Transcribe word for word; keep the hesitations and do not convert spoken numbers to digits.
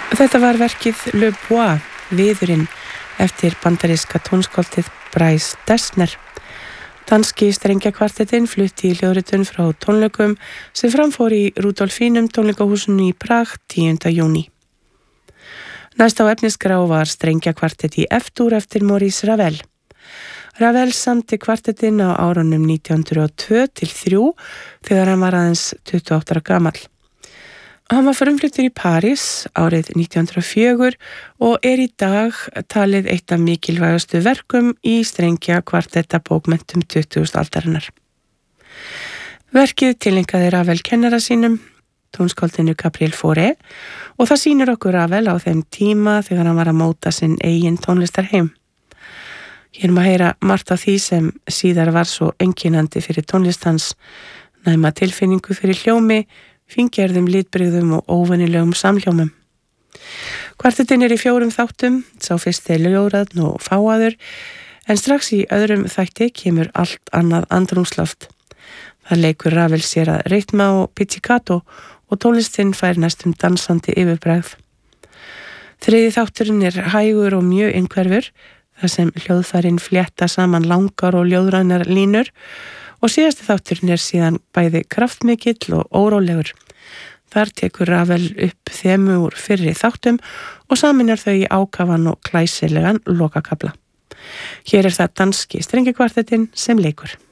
Þetta var verkið Le Bois, Viðurinn, eftir bandaríska tónskáldið Bryce Dessner. Danski strengjakvartettinn flutti í hljóðritun frá tónleikum sem framfór í Rudolfinum tónleikahúsinu í Prag tíunda júní. Næst á efnisgrá var strengjakvartett í F-dúr eftir Maurice Ravel. Ravel samdi kvartettinn á árunum nítján hundruð og tvö til þrjú þegar hann var aðeins tuttugu og átta ára gamall. Hann var frumfluttur í París árið nítján hundruð og fjögur og er í dag talið eitt af mikilvægustu verkum í strengja kvartettabókmenntum tuttugustu aldarinnar. Verkið tileinkaði Ravel kennara sínum, tónskáldinu Gabriel Fauré, og það sýnir okkur Ravel á þeim tíma þegar hann var að móta sinn eigin tónlistarheim. Hér má heyra margt af því sem síðar var svo einkennandi fyrir tónlistans, næma tilfinningu fyrir hljómi, fíngerðum litbrigðum og óvenjulegum samhljómum. Kvartettinn er í fjórum þáttum, sá fyrsti ljóðrænn og fáaður, en strax í öðrum þætti kemur allt annað andrúmsloft. Það leikur Ravel sér að rytma og pizzicato og tónlistinn fær næstum dansandi yfirbragð. Þriði þátturinn er hægur og mjög innhverfur, þar sem hljóðfærin flétta saman langar og ljóðrænar línur, og síðasti þátturinn er síðan bæði kraftmikill og órólegur. Þar tekur Ravel upp þemu úr fyrri þáttum og saminar þau í ákafan og klæsilegan lokakafla. Hér er það danski strengjakvartettinn sem leikur.